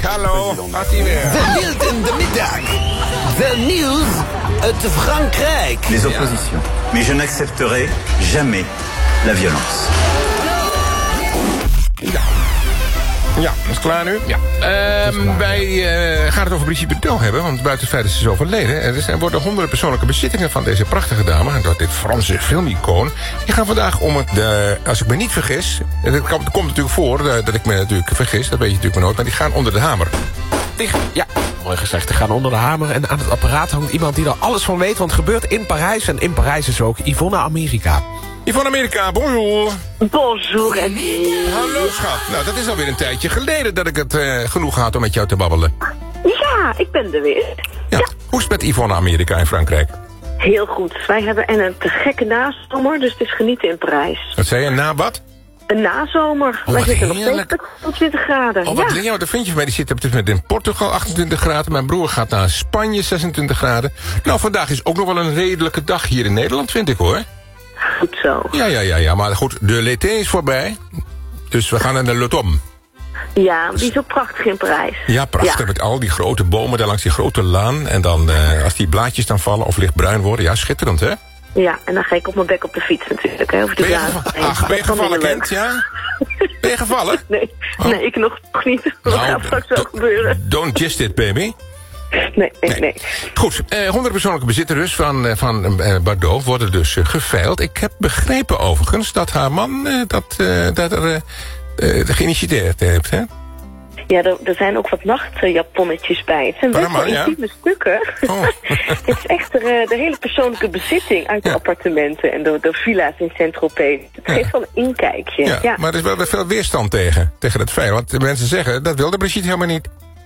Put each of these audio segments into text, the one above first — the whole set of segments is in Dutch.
Hallo, gaat ie weer. De Wild in de middag. De nieuws uit Frankrijk. Les oppositions. Mais je n'accepterai jamais la violence. Ja, dat is klaar nu. Ja. Wij gaan het over Brigitte Bardot hebben, want buiten het feit dat ze is overleden, er worden honderden persoonlijke bezittingen van deze prachtige dame, en dat dit Franse filmicoon, die gaan vandaag om het, als ik me niet vergis, het komt natuurlijk voor dat ik me natuurlijk vergis, dat weet je natuurlijk maar nooit, maar die gaan onder de hamer. Ja, mooi gezegd. Ze gaan onder de hamer en aan het apparaat hangt iemand die er alles van weet, want het gebeurt in Parijs en in Parijs is ook Yvonne Amerika. Yvonne Amerika, bonjour. Bonjour, Emile. Hallo, schat. Nou, dat is alweer een tijdje geleden dat ik het genoeg had om met jou te babbelen. Ja, ik ben er weer. Ja. Hoe is het met Yvonne Amerika in Frankrijk? Heel goed. Wij hebben een te gekke nazomer, dus het is genieten in Parijs. Wat zei je, na wat? Een nazomer. Wij zitten nog steeds op 20 graden. Oh, wat ja, dat vind je van mij. Die zit op dit moment in Portugal, 28 graden. Mijn broer gaat naar Spanje, 26 graden. Nou, vandaag is ook nog wel een redelijke dag hier in Nederland, vind ik, hoor. Goed zo. Ja, maar goed, de l'été is voorbij. Dus we gaan naar de l'automne. Ja, die is ook prachtig in Parijs. Ja, prachtig, ja. Met al die grote bomen daar langs die grote laan. En dan, als die blaadjes dan vallen of lichtbruin worden, ja, schitterend, hè? Ja, en dan ga ik op mijn bek op de fiets natuurlijk, hè, over de Ach, ben je gevallen, kind? Ja? Ben je gevallen? Nee, nee, ik nog niet. Dat gaat straks wel gebeuren. Don't just it, baby. Nee. Goed, 100 persoonlijke bezitters van Bardot worden dus geveild. Ik heb begrepen overigens dat haar man dat geïnitieerd heeft, hè? Ja, er zijn ook wat nachtjaponnetjes bij. Het zijn best wel intieme stukken. Oh. Het is echt de hele persoonlijke bezitting uit de appartementen en de villa's in Saint-Tropez. Het geeft wel een inkijkje. Ja, maar er is wel veel weerstand tegen het feit. Want de mensen zeggen, dat wilde Brigitte helemaal niet.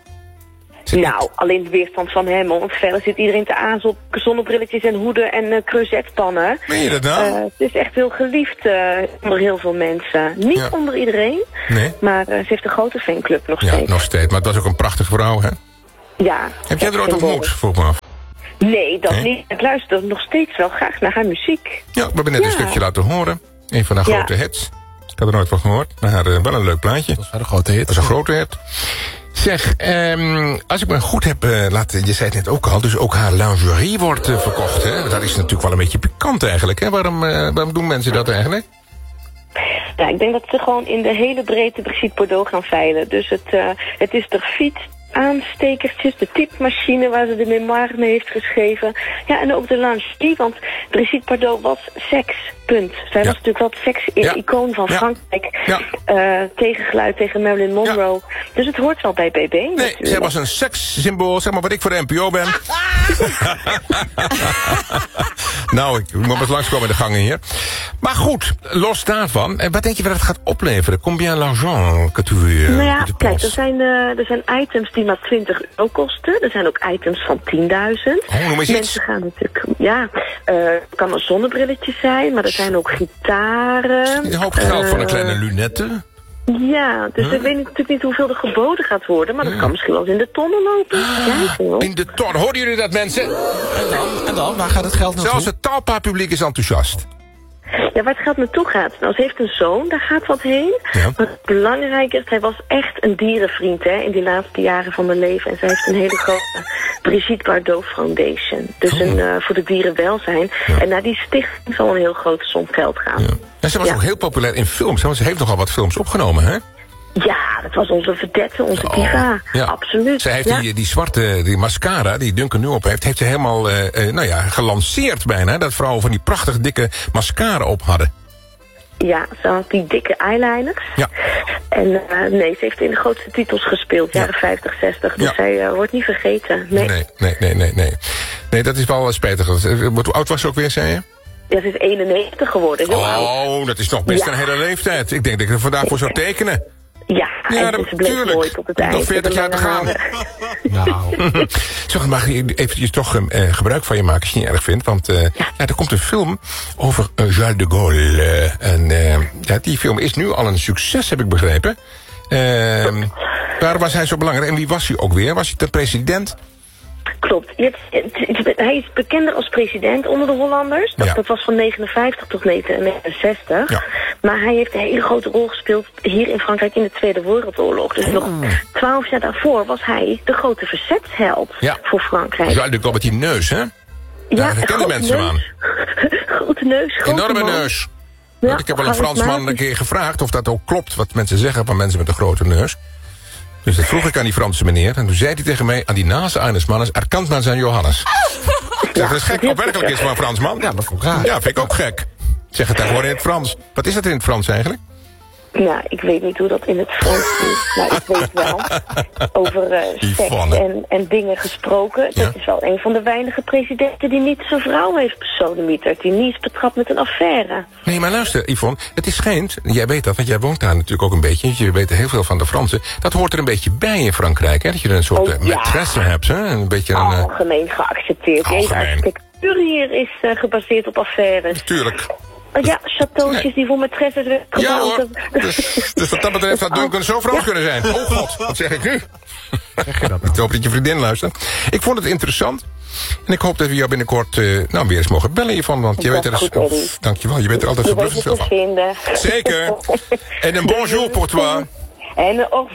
Nou, alleen de weerstand van hem, want verder zit iedereen te azen op zonnebrilletjes en hoeden en creusetpannen. Meen je dat nou? Het is echt heel geliefd onder heel veel mensen. Niet onder iedereen, maar ze heeft een grote fanclub nog steeds. Ja, nog steeds, maar het was ook een prachtige vrouw, hè? Ja. Heb jij er ooit ontmoet, vroeg me af? Nee, dat niet. Ik luister nog steeds wel graag naar haar muziek. Ja, we hebben net een stukje laten horen. Een van haar grote hits. Ik had er nooit van gehoord, maar wel een leuk plaatje. Dat was wel een grote hit. Dat is een grote hit. Zeg, als ik me goed heb laten... Je zei het net ook al, dus ook haar lingerie wordt verkocht, hè? Dat is natuurlijk wel een beetje pikant eigenlijk, hè? Waarom doen mensen dat eigenlijk? Ja, ik denk dat ze gewoon in de hele breedte Brigitte Bardot gaan veilen. Dus het is de fiets, aanstekertjes, de typemachine waar ze de memoire mee heeft geschreven. Ja, en ook de lingerie, want Brigitte Bardot was seks, punt. Zij was natuurlijk wel het seks-icoon van Frankrijk. Ja. Tegengeluid tegen Marilyn Monroe. Ja. Dus het hoort wel bij BB. Nee, zij was een sekssymbool, zeg maar wat ik voor de NPO ben. Nou, ik moet eens langskomen in de gangen hier. Maar goed, los daarvan, wat denk je wat het gaat opleveren? Combien l'argent que tu veux? Nou ja, kijk, er zijn items die maar €20 kosten. Er zijn ook items van 10.000. Oh, noem eens mensen iets. gaan natuurlijk, het kan een zonnebrilletje zijn, maar er zijn ook gitaren. Een hoop geld voor een kleine lunette. Ja, dus ik weet natuurlijk niet hoeveel er geboden gaat worden, maar dat kan misschien wel eens in de tonnen lopen. In de ton, hoorden jullie dat, mensen? En dan? Waar gaat het geld naartoe? Zelfs het Talpa-publiek is enthousiast. Ja, waar het geld naartoe gaat. Nou, ze heeft een zoon, daar gaat wat heen. Ja. Maar het belangrijke is, hij was echt een dierenvriend hè, in die laatste jaren van mijn leven. En zij heeft een hele grote Brigitte Bardot Foundation. Dus voor de dierenwelzijn. Ja. En naar die stichting zal een heel grote som geld gaan. Ja. En ze was ook heel populair in films, want ze heeft nogal wat films opgenomen, hè? Ja, dat was onze vedette, onze diva. Ja. Absoluut. Zij heeft die zwarte, die mascara, die Duncan nu op heeft ze helemaal, gelanceerd bijna. Dat vrouwen van die prachtig dikke mascara op hadden. Ja, ze had die dikke eyeliners. Ja. En ze heeft in de grootste titels gespeeld, jaren 50, 60. Dus zij wordt niet vergeten. Nee, dat is wel spijtig. Hoe oud was ze ook weer, zei je? Ja, ze is 91 geworden, heel oud. Dat is nog best een hele leeftijd. Ik denk dat ik er vandaag voor zou tekenen. Ja, en ze bleef mooi tot het eind. Nog 40 jaar te gaan. Nou. Zeg, mag ik eventjes toch gebruik van je maken als je het niet erg vindt? Want er komt een film over Charles de Gaulle. Die film is nu al een succes, heb ik begrepen. Waar was hij zo belangrijk? En wie was hij ook weer? Was hij de president? Klopt. Hij is bekender als president onder de Hollanders. Dat was van 59 tot 69. Ja. Maar hij heeft een hele grote rol gespeeld hier in Frankrijk in de Tweede Wereldoorlog. Dus nog 12 jaar daarvoor was hij de grote verzetsheld voor Frankrijk. Ja, natuurlijk al met die neus, hè? Ja, daar kennen mensen aan. Grote neus, enorme neus. Ja, ik heb wel een Fransman een keer gevraagd of dat ook klopt, wat mensen zeggen van mensen met een grote neus. Dus dat vroeg ik aan die Franse meneer. En toen zei hij tegen mij, aan die nase eines Mannes erkannt man zijn Johannes. Dat is gek, opmerkelijk is voor een Fransman. Ja, dat vond ik raar. Ja, vind ik ook gek. Zeg het tegenwoordig in het Frans. Wat is dat in het Frans eigenlijk? Nou, ik weet niet hoe dat in het Frans is. Maar ik weet wel over seks en dingen gesproken. Ja. Dat is wel een van de weinige presidenten die niet zijn vrouw heeft besodemieterd. Die niet is betrapt met een affaire. Nee, maar luister, Yvonne. Het is schijnt, jij weet dat, want jij woont daar natuurlijk ook een beetje. Je weet heel veel van de Fransen. Dat hoort er een beetje bij in Frankrijk, hè? Dat je er een soort maîtresse hebt, hè? Een beetje algemeen geaccepteerd. De architectuur hier is gebaseerd op affaires. Tuurlijk. Ja, chateautjes die voor maîtresses werden gebouwd. Ja hoor, dus wat dat betreft had Duncan zo Frans kunnen zijn. Oh god, wat zeg ik nu? Zeg je dat nou? Ik hoop dat je vriendin luistert. Ik vond het interessant. En ik hoop dat we jou binnenkort weer eens mogen bellen hiervan. Want je weet er dus, dankjewel, je bent er altijd verbluffend veel van. Zeker. En een bonjour pour toi. En au revoir.